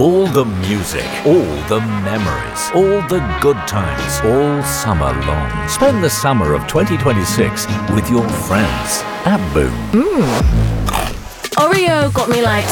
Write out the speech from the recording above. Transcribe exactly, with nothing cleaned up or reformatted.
All the music, all the memories, all the good times, all summer long. Spend the summer of twenty twenty-six with your friends at Boom. Mmm. Oreo got me like